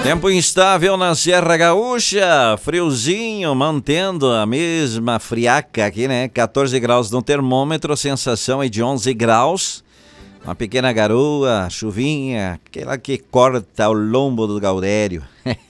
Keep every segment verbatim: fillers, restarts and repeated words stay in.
Tempo instável na Serra Gaúcha, friozinho, mantendo a mesma friaca aqui, né? quatorze graus no termômetro, sensação é de onze graus. Uma pequena garoa, chuvinha, aquela que corta o lombo do Gaudério.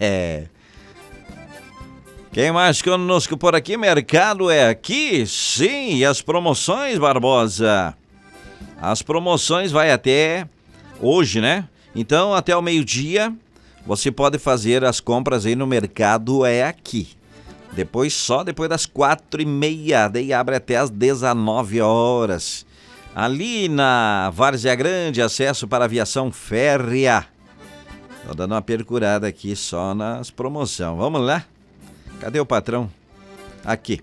Quem mais conosco por aqui? Mercado é aqui? Sim, e as promoções, Barbosa? As promoções vai até hoje, né? Então, até o meio-dia, você pode fazer as compras aí no Mercado é aqui. Depois, só depois das quatro e meia, daí abre até às dezenove horas. Ali na Várzea Grande, acesso para aviação férrea. Tô dando uma percurada aqui só nas promoções. Vamos lá? Cadê o patrão? Aqui.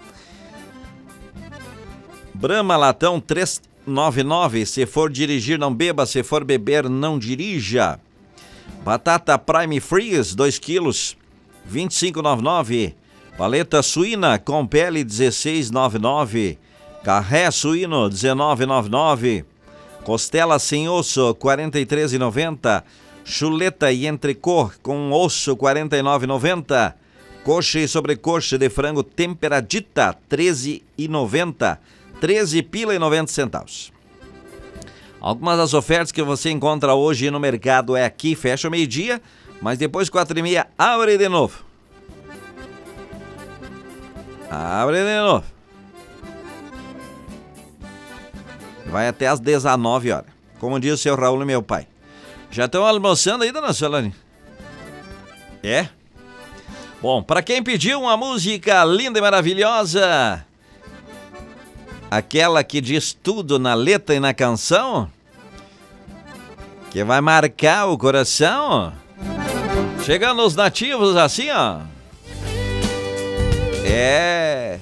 Brahma Latão trezentos e noventa e nove. Se for dirigir, não beba. Se for beber, não dirija. Batata Prime Freeze, dois quilos, vinte e cinco reais e noventa e nove. Paleta suína com pele, dezesseis reais e noventa e nove. Carré suíno, dezenove reais e noventa e nove. Costela sem osso, quarenta e três reais e noventa. Chuleta e entrecô com osso, quarenta e nove reais e noventa. Coxa e sobrecoxa de frango temperadita, treze reais e noventa. treze pila e noventa centavos. Algumas das ofertas que você encontra hoje no mercado é aqui, fecha o meio-dia, mas depois quatro e meia abre de novo. Abre de novo. Vai até às dezenove horas. Como diz o seu Raul e meu pai. Já estão almoçando aí, dona Solane? É? Bom, para quem pediu uma música linda e maravilhosa, aquela que diz tudo na letra e na canção, que vai marcar o coração, chegando os nativos assim, ó. É...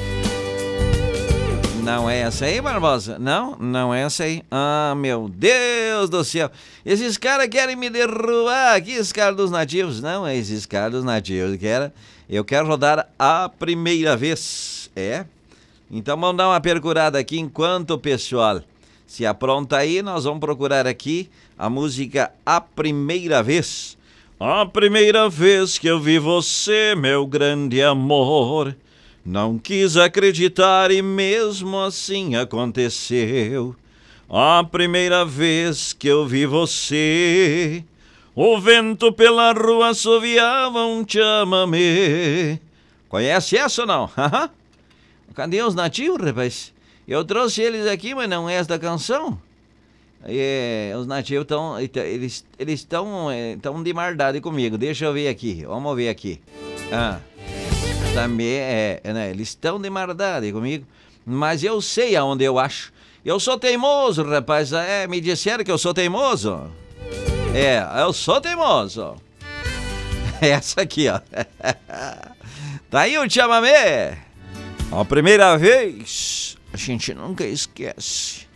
Não é essa aí, Barbosa? Não, não é essa aí. Ah, meu Deus do céu. Esses caras querem me derrubar aqui, esses caras dos nativos. Não, é esses caras dos nativos. Eu quero, eu quero rodar a primeira vez. É? Então vamos dar uma percurada aqui enquanto o pessoal se apronta aí. Nós vamos procurar aqui a música A Primeira Vez. A primeira vez que eu vi você, meu grande amor, não quis acreditar e mesmo assim aconteceu. A primeira vez que eu vi você, o vento pela rua assoviava um chamamé. Conhece essa ou não? Cadê os nativos, rapaz? Eu trouxe eles aqui, mas não é esta canção. É, os nativos estão, eles eles estão estão de maldade comigo. Deixa eu ver aqui, vamos ver aqui. Ah... Também é, né? Eles estão de maldade comigo, mas eu sei aonde eu acho. Eu sou teimoso, rapaz. É, me disseram que eu sou teimoso. É, eu sou teimoso. Essa aqui, ó. Tá aí o chamamé. A primeira vez, a gente nunca esquece.